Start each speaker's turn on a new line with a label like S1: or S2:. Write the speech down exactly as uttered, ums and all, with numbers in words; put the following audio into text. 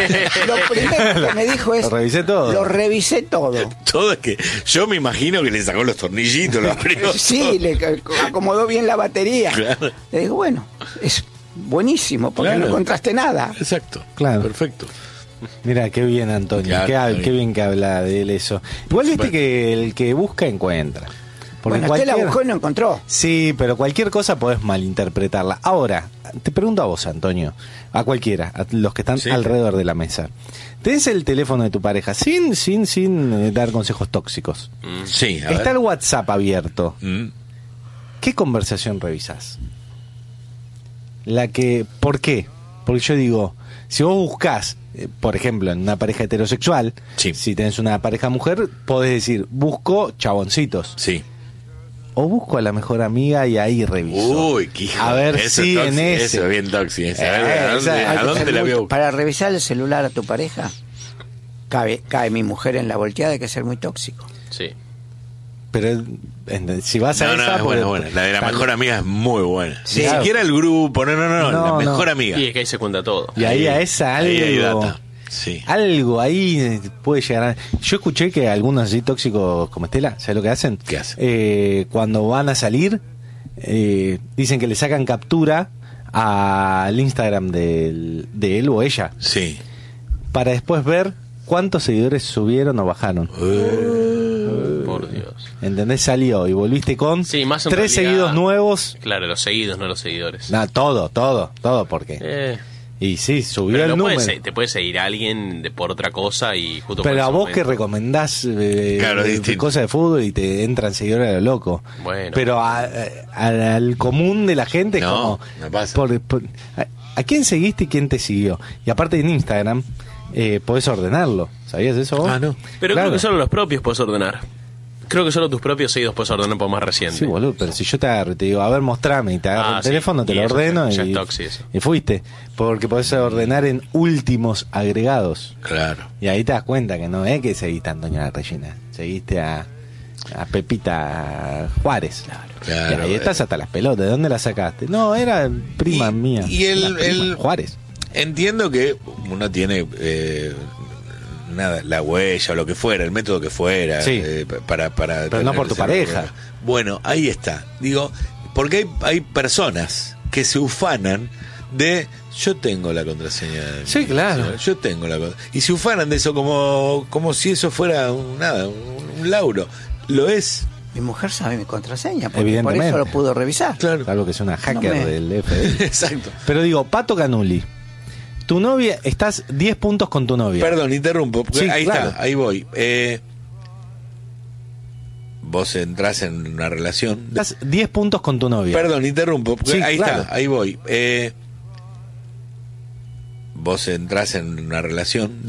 S1: Lo primero que me dijo es...
S2: Lo revisé todo.
S1: Lo revisé todo.
S3: Todo es que yo me imagino que le sacó los tornillitos, los abrió.
S1: Sí, le acomodó bien la batería.
S3: Claro.
S1: Le digo, bueno, es buenísimo, porque
S3: Claro.
S1: no encontraste nada.
S3: Exacto.
S2: Claro.
S3: Perfecto.
S2: Mira, qué bien, Antonio.
S3: Claro,
S2: qué,
S3: está
S2: qué
S3: bien.
S2: bien que habla de él eso. Igual viste
S3: Bueno.
S2: que el que busca encuentra. Porque
S1: Bueno, usted la
S2: cualquier-
S1: buscó y no encontró.
S2: Sí, pero cualquier cosa podés malinterpretarla. Ahora, te pregunto a vos, Antonio, a cualquiera, a los que están
S3: Sí.
S2: alrededor de la mesa. ¿Tenés el teléfono de tu pareja sin sin sin eh, dar consejos tóxicos?
S3: Sí, a
S2: Está
S3: ver.
S2: el WhatsApp abierto.
S3: Mm.
S2: ¿Qué conversación revisás? La que, ¿por qué? Porque yo digo, si vos buscás, eh, por ejemplo, en una pareja heterosexual,
S3: Sí.
S2: si tenés una pareja mujer, podés decir, busco chaboncitos.
S3: Sí.
S2: O busco a la mejor amiga y ahí reviso.
S3: Uy, qué hijo.
S2: A ver
S3: Eso
S2: si
S3: es tóxico,
S2: en ese.
S3: Eso es bien tóxico. ese. A ver,
S2: Eh,
S3: ¿a dónde,
S2: esa-
S3: a
S1: Hay que
S3: dónde
S1: ser
S3: la
S1: muy-
S3: veo?
S1: Para revisar el celular a tu pareja, cae, cae mi mujer en la volteada, hay que ser muy tóxico.
S4: Sí.
S2: Pero en- si vas a
S3: No, no,
S2: esa,
S3: es buena,
S2: porque-
S3: buena. La de la
S2: tal-
S3: mejor amiga es muy buena.
S2: Sí.
S3: Ni siquiera el grupo, no, no, no,
S2: No,
S3: la
S2: no.
S3: mejor amiga.
S4: Y es que ahí se cuenta todo.
S2: Y ahí a esa algo,
S3: Ahí hay data. Sí.
S2: algo ahí eh, puede llegar a... Yo escuché que algunos así tóxicos como Estela, ¿sabes lo que hacen?
S3: ¿Qué hacen?
S2: Eh, cuando van a salir, eh, dicen que le sacan captura al Instagram del- de él o ella,
S3: Sí.
S2: para después ver cuántos seguidores subieron o bajaron.
S4: Por Dios.
S2: ¿Entendés? Salió y volviste con
S4: Sí, más en
S2: tres
S4: realidad-
S2: seguidos nuevos.
S4: Claro, los seguidos, no los seguidores.
S2: Nah, todo, todo, todo, porque...
S4: Eh,
S2: Y sí, subió
S4: pero
S2: el
S4: no
S2: número.
S4: puede ser- te puede seguir alguien de, por otra cosa y justo por
S2: Pero a
S4: ese
S2: vos que
S4: momento.
S2: recomendás eh,
S3: Claro, es
S2: eh,
S3: distinto.
S2: cosas de fútbol y te entran seguidores a lo loco.
S4: Bueno.
S2: Pero a- a- al común de la gente es
S3: No,
S2: como...
S3: no pasa.
S2: por- por- a, ¿a quién seguiste y quién te siguió? Y aparte en Instagram eh, podés ordenarlo. ¿Sabías eso vos?
S3: Ah, no.
S4: Pero
S2: Claro.
S4: creo que solo los propios puedes ordenar. Creo que solo tus propios seguidos puedes ordenar por más reciente.
S2: Sí, boludo, pero si yo te agarro y te digo, a ver, mostrame, y te agarro
S4: Ah,
S2: el
S4: sí.
S2: teléfono, te
S4: Y
S2: lo
S4: eso
S2: ordeno
S4: ya
S2: y,
S4: es toxi eso.
S2: y fuiste. Porque podés ordenar en últimos agregados.
S3: Claro.
S2: Y ahí te das cuenta que no es que seguiste a Antonia Regina, seguiste a, a Pepita Juárez.
S3: Claro.
S2: Y ahí estás hasta las pelotas. ¿De dónde la sacaste? No, era prima
S3: Y-
S2: mía.
S3: y el-
S2: La prima,
S3: el-
S2: Juárez.
S3: Entiendo que uno tiene eh, nada, la huella o lo que fuera, el método que fuera,
S2: Sí.
S3: eh, para, para
S2: Pero no
S3: tener
S2: por tu
S3: ese-
S2: pareja.
S3: Bueno, ahí está. Digo, porque hay, hay personas que se ufanan de yo tengo la contraseña. de
S2: Sí,
S3: mi
S2: claro.
S3: celular, Yo tengo la contraseña. Y se ufanan de eso como, como si eso fuera un, nada, un, un lauro. Lo es.
S1: Mi mujer sabe mi contraseña, porque por
S2: Evidentemente.
S1: eso lo pudo revisar.
S3: Claro.
S2: Algo que es una hacker
S1: No me-
S2: del F B I.
S3: Exacto.
S2: Pero digo, Pato Canuli, tu novia, estás diez puntos con tu novia.
S3: Perdón, interrumpo. Porque
S2: Sí,
S3: ahí
S2: claro.
S3: está, ahí voy. Eh, vos entrás en una relación.
S2: Estás diez puntos con tu novia.
S3: Perdón, interrumpo. Porque
S2: Sí,
S3: ahí
S2: claro.
S3: está, ahí voy. Eh, vos entrás en una relación.